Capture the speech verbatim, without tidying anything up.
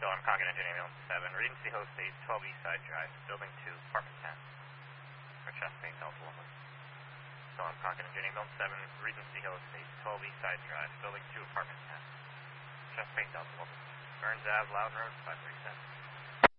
Still, I'm Congan Engine Ambulance seven, Regency Host eight, twelve East Side Drive, Building two, Apartment ten. For Chesapeake Delta one. Still, I'm Congan Engine Ambulance seven, Regency Host eight, twelve East Side Drive, Building two, Apartment ten. Chesapeake Delta one. Burns Ave, Loudon Road, five thirty-seven.